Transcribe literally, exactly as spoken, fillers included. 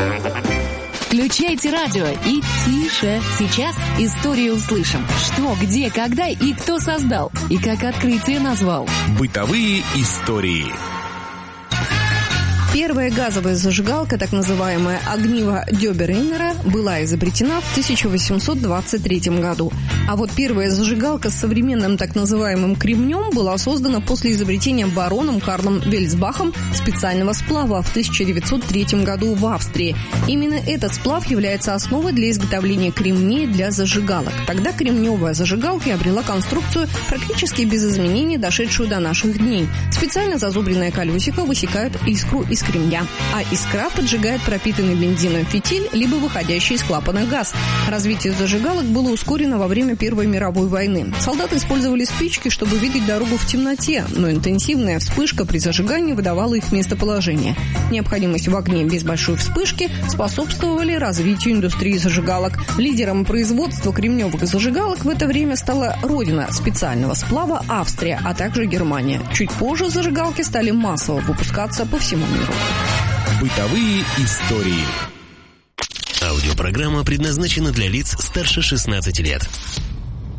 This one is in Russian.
Включайте радио и тише. Сейчас историю услышим. Что, где, когда и кто создал. И как открытие назвал. Бытовые истории. Первая газовая зажигалка, так называемая огниво Дёберейнера, была изобретена в тысяча восемьсот двадцать третьем году. А вот первая зажигалка с современным так называемым кремнем была создана после изобретения бароном Карлом Вельсбахом специального сплава в тысяча девятьсот третьем году в Австрии. Именно этот сплав является основой для изготовления кремней для зажигалок. Тогда кремневая зажигалка обрела конструкцию, практически без изменений, дошедшую до наших дней. Специально зазубренное колесико высекают искру из кремня, а искра поджигает пропитанный бензином фитиль, либо выходящий из клапана газ. Развитие зажигалок было ускорено во время Первой мировой войны. Солдаты использовали спички, чтобы видеть дорогу в темноте, но интенсивная вспышка при зажигании выдавала их местоположение. Необходимость в огне без большой вспышки способствовали развитию индустрии зажигалок. Лидером производства кремневых зажигалок в это время стала родина специального сплава Австрия, а также Германия. Чуть позже зажигалки стали массово выпускаться по всему миру. Бытовые истории. Аудиопрограмма предназначена для лиц старше шестнадцати лет.